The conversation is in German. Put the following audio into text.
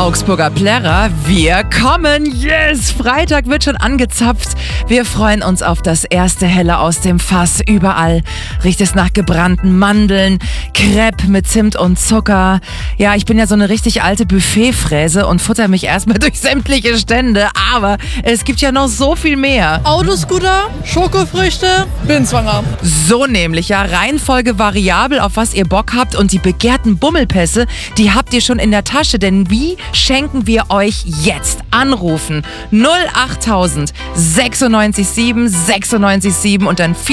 Augsburger Plärrer, wir kommen, yes! Freitag wird schon angezapft. Wir freuen uns auf das erste Helle aus dem Fass. Überall riecht es nach gebrannten Mandeln, Crepe mit Zimt und Zucker. Ja, ich bin ja so eine richtig alte Buffetfräse und futter mich erstmal durch sämtliche Stände. Aber es gibt ja noch so viel mehr. Autoscooter, Schokofrüchte, bin schwanger. So nämlich, ja. Reihenfolge variabel, auf was ihr Bock habt. Und die begehrten Bummelpässe, die habt ihr schon in der Tasche. Denn wie schenken wir euch jetzt? Anrufen 08000 96 7 96 7 und dann